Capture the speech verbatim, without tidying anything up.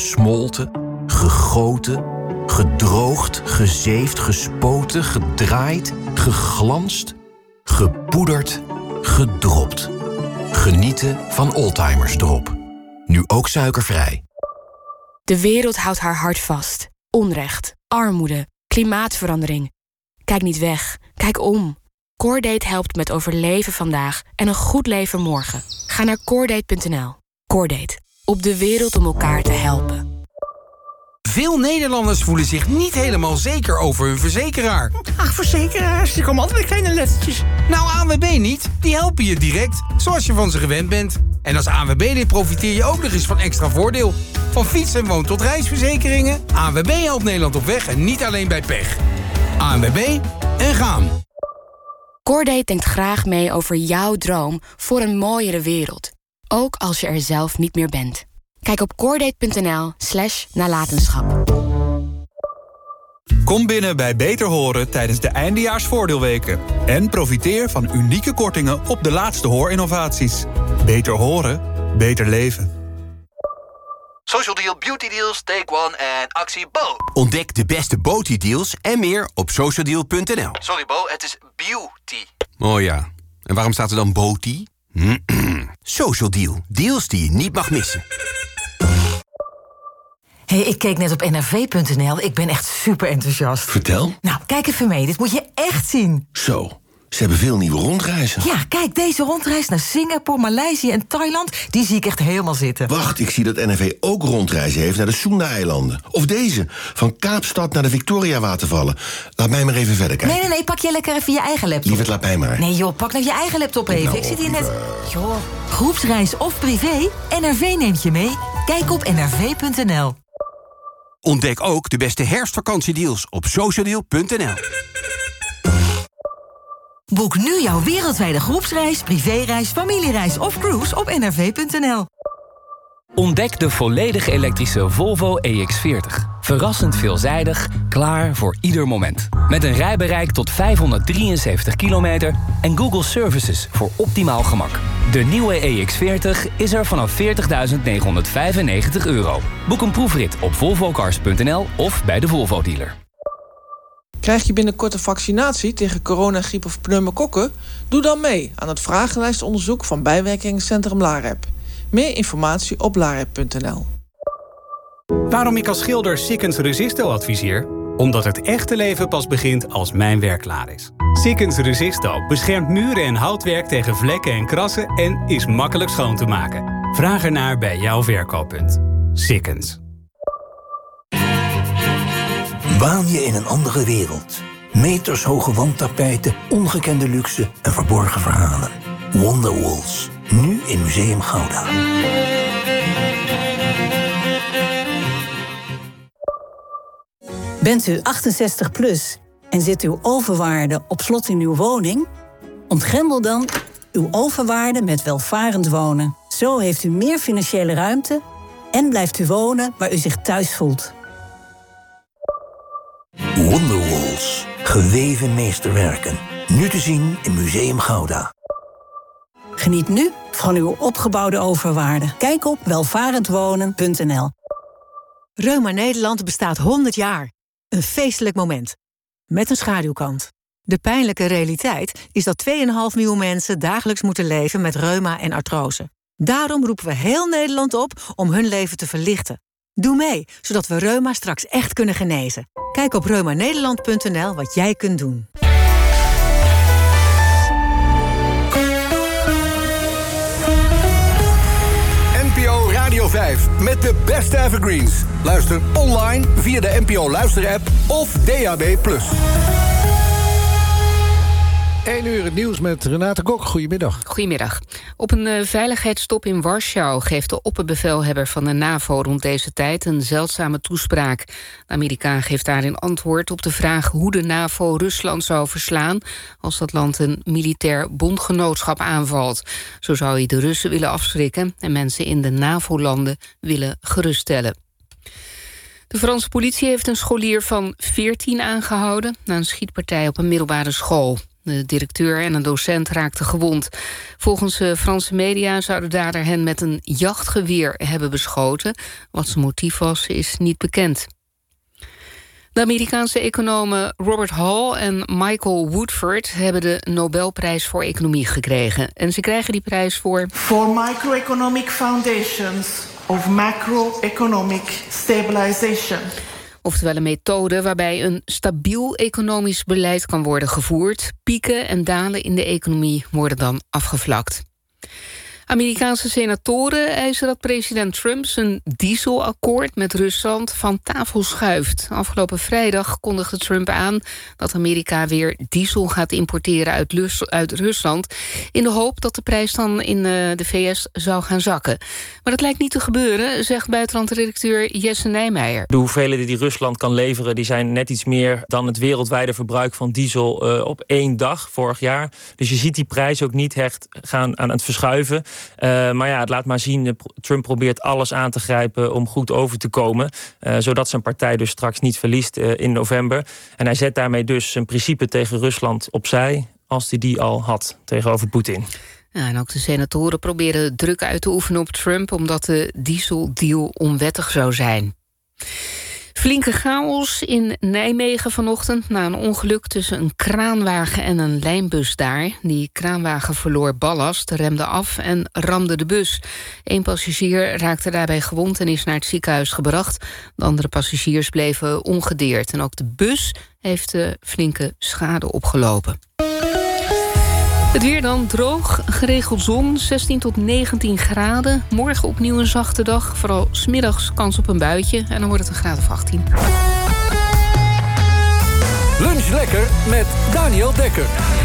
gesmolten, gegoten, gedroogd, gezeefd, gespoten, gedraaid, geglanst, gepoederd, gedropt. Genieten van Oldtimers Drop. Nu ook suikervrij. De wereld houdt haar hart vast. Onrecht, armoede, klimaatverandering. Kijk niet weg, kijk om. Coordate helpt met overleven vandaag en een goed leven morgen. Ga naar coordate punt n l. Coordate, op de wereld om elkaar te helpen. Veel Nederlanders voelen zich niet helemaal zeker over hun verzekeraar. Ach, verzekeraars, die komen altijd met kleine lettertjes. Nou, A N W B niet. Die helpen je direct, zoals je van ze gewend bent. En als A N W B-lid profiteer je ook nog eens van extra voordeel. Van fiets- en woon- tot reisverzekeringen. A N W B helpt Nederland op weg en niet alleen bij pech. A N W B en gaan. Coordate denkt graag mee over jouw droom voor een mooiere wereld. Ook als je er zelf niet meer bent. Kijk op coordate punt n l slash nalatenschap. Kom binnen bij Beter Horen tijdens de eindejaarsvoordeelweken. En profiteer van unieke kortingen op de laatste hoorinnovaties. Beter horen, beter leven. Social Deal, Beauty Deals, Take One en actie Bo. Ontdek de beste beauty deals en meer op social deal punt n l. Sorry Bo, het is beauty. Oh ja, en waarom staat er dan beauty? Social Deal, deals die je niet mag missen. Hé, hey, ik keek net op n r v punt n l. Ik ben echt super enthousiast. Vertel. Nou, kijk even mee. Dit moet je echt zien. Zo, ze hebben veel nieuwe rondreizen. Ja, kijk, deze rondreis naar Singapore, Maleisië en Thailand... die zie ik echt helemaal zitten. Wacht, ik zie dat N R V ook rondreizen heeft naar de Sunda-eilanden. Of deze, van Kaapstad naar de Victoria-watervallen. Laat mij maar even verder kijken. Nee, nee, nee, pak je lekker even je eigen laptop. Lieverd, laat mij maar. Nee joh, pak nou je eigen laptop even. Nou, ik zit hier net... uh... Joh, groepsreis of privé, N R V neemt je mee. Kijk op n r v punt n l. Ontdek ook de beste herfstvakantiedeals op social deal punt n l. Boek nu jouw wereldwijde groepsreis, privéreis, familiereis of cruise op n r v punt n l. Ontdek de volledig elektrische Volvo E X veertig. Verrassend veelzijdig, klaar voor ieder moment. Met een rijbereik tot vijfhonderddrieënzeventig kilometer en Google Services voor optimaal gemak. De nieuwe E X veertig is er vanaf veertigduizend negenhonderdvijfennegentig euro. Boek een proefrit op volvo cars punt n l of bij de Volvo-dealer. Krijg je binnenkort een vaccinatie tegen corona, griep of pneumokokken? Doe dan mee aan het vragenlijstonderzoek van bijwerkingencentrum LAREP. Meer informatie op larep punt n l. Waarom ik als schilder Sikkens Resisto adviseer? Omdat het echte leven pas begint als mijn werk klaar is. Sikkens Resisto beschermt muren en houtwerk tegen vlekken en krassen... en is makkelijk schoon te maken. Vraag ernaar bij jouw verkooppunt. Sikkens. Waan je in een andere wereld. Metershoge wandtapijten, ongekende luxe en verborgen verhalen. Wonderwalls. Nu in Museum Gouda. Bent u achtenzestig plus en zit uw overwaarde op slot in uw woning? Ontgrendel dan uw overwaarde met welvarend wonen. Zo heeft u meer financiële ruimte en blijft u wonen waar u zich thuis voelt. Wonderwalls. Geweven meesterwerken. Nu te zien in Museum Gouda. Geniet nu van uw opgebouwde overwaarde. Kijk op welvarendwonen punt n l. Reuma Nederland bestaat honderd jaar. Een feestelijk moment. Met een schaduwkant. De pijnlijke realiteit is dat twee komma vijf miljoen mensen dagelijks moeten leven met reuma en artrose. Daarom roepen we heel Nederland op om hun leven te verlichten. Doe mee, zodat we reuma straks echt kunnen genezen. Kijk op reuma nederland punt n l wat jij kunt doen. N P O Radio vijf met de beste evergreens. Luister online via de N P O Luister-app of D A B plus. één uur het nieuws met Renate Kok. Goedemiddag. Goedemiddag. Op een uh, veiligheidstop in Warschau geeft de opperbevelhebber van de NAVO rond deze tijd een zeldzame toespraak. De Amerikaan geeft daarin antwoord op de vraag hoe de NAVO Rusland zou verslaan als dat land een militair bondgenootschap aanvalt. Zo zou hij de Russen willen afschrikken en mensen in de NAVO-landen willen geruststellen. De Franse politie heeft een scholier van veertien aangehouden na een schietpartij op een middelbare school. De directeur en een docent raakten gewond. Volgens uh, Franse media zou de dader hen met een jachtgeweer hebben beschoten. Wat zijn motief was, is niet bekend. De Amerikaanse economen Robert Hall en Michael Woodford hebben de Nobelprijs voor Economie gekregen. En ze krijgen die prijs voor... For microeconomic foundations of macroeconomic stabilization. Oftewel een methode waarbij een stabiel economisch beleid kan worden gevoerd. Pieken en dalen in de economie worden dan afgevlakt. Amerikaanse senatoren eisen dat president Trump zijn dieselakkoord met Rusland van tafel schuift. Afgelopen vrijdag kondigde Trump aan dat Amerika weer diesel gaat importeren uit, Lus- uit Rusland, in de hoop dat de prijs dan in uh, de V S zou gaan zakken. Maar dat lijkt niet te gebeuren, zegt buitenlandredacteur Jesse Nijmeijer. De hoeveelheden die Rusland kan leveren, die zijn net iets meer dan het wereldwijde verbruik van diesel uh, op één dag vorig jaar. Dus je ziet die prijs ook niet echt gaan aan het verschuiven. Uh, maar ja, het laat maar zien, Trump probeert alles aan te grijpen om goed over te komen. Uh, zodat zijn partij dus straks niet verliest uh, in november. En hij zet daarmee dus zijn principe tegen Rusland opzij, als hij die al had tegenover Poetin. Ja, en ook de senatoren proberen druk uit te oefenen op Trump, omdat de dieseldeal onwettig zou zijn. Flinke chaos in Nijmegen vanochtend na een ongeluk tussen een kraanwagen en een lijnbus daar. Die kraanwagen verloor ballast, remde af en ramde de bus. Eén passagier raakte daarbij gewond en is naar het ziekenhuis gebracht. De andere passagiers bleven ongedeerd. En ook de bus heeft uh, flinke schade opgelopen. Het weer dan droog, geregeld zon, zestien tot negentien graden. Morgen opnieuw een zachte dag, vooral 's middags kans op een buitje. En dan wordt het een graad of achttien. Lunch lekker met Daniel Dekker.